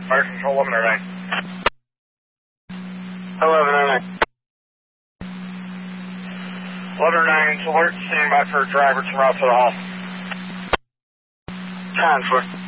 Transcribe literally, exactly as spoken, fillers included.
Fire control eleven oh nine. eleven oh nine. eleven oh nine, alert, standing by for driver to route to the hall. ten four.